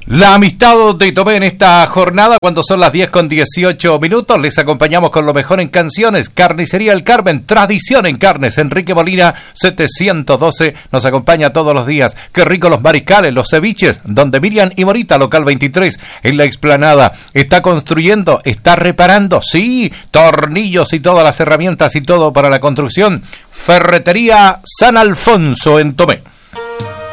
La amistad de Tomé en esta jornada, cuando son las 10:18, les acompañamos con lo mejor en canciones. Carnicería El Carmen, tradición en carnes. Enrique Molina 712 nos acompaña todos los días. Qué rico los mariscales, los ceviches, donde Miriam y Morita, local 23, en la explanada. Está construyendo, está reparando, sí, tornillos y todas las herramientas y todo para la construcción. Ferretería San Alfonso en Tomé.